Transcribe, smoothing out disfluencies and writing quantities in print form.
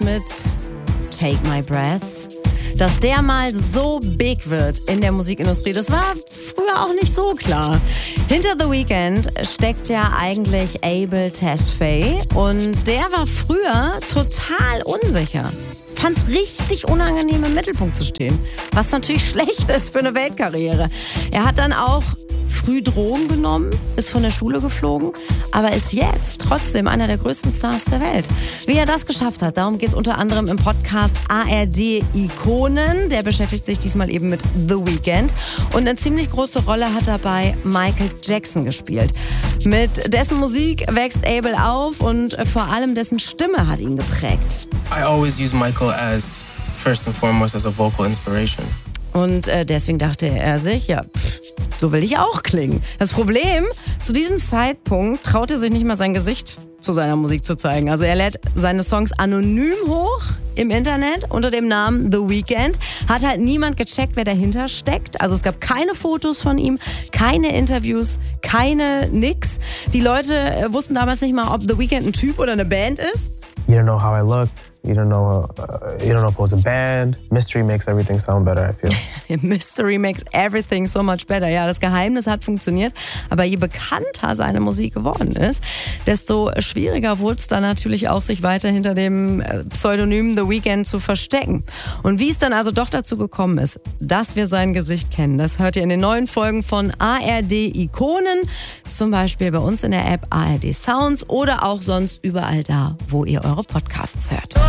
mit Take My Breath. Dass der mal so big wird in der Musikindustrie, das war früher auch nicht so klar. Hinter The Weeknd steckt ja eigentlich Abel Tesfaye und der war früher total unsicher. Fand's richtig unangenehm, im Mittelpunkt zu stehen, was natürlich schlecht ist für eine Weltkarriere. Er hat dann auch früh Drogen genommen, ist von der Schule geflogen, aber ist jetzt trotzdem einer der größten Stars der Welt. Wie er das geschafft hat, darum geht's unter anderem im Podcast ARD Ikonen. Der beschäftigt sich diesmal eben mit The Weeknd. Und eine ziemlich große Rolle hat er bei Michael Jackson gespielt. Mit dessen Musik wächst Abel auf und vor allem dessen Stimme hat ihn geprägt. I always use Michael as first and foremost as a vocal inspiration. Und deswegen dachte er sich, ja, so will ich auch klingen. Das Problem, zu diesem Zeitpunkt traut er sich nicht mal sein Gesicht zu seiner Musik zu zeigen. Also er lädt seine Songs anonym hoch im Internet unter dem Namen The Weeknd. Hat halt niemand gecheckt, wer dahinter steckt. Also es gab keine Fotos von ihm, keine Interviews, nix. Die Leute wussten damals nicht mal, ob The Weeknd ein Typ oder eine Band ist. You don't know how I looked. You don't know if it was a band. Mystery makes everything sound better, I feel. Mystery makes everything so much better. Ja, das Geheimnis hat funktioniert. Aber je bekannter seine Musik geworden ist, desto schwieriger wurde es dann natürlich auch, sich weiter hinter dem Pseudonym The Weeknd zu verstecken. Und wie es dann also doch dazu gekommen ist, dass wir sein Gesicht kennen, das hört ihr in den neuen Folgen von ARD Ikonen. Zum Beispiel bei uns in der App ARD Sounds oder auch sonst überall da, wo ihr eure Podcasts hört.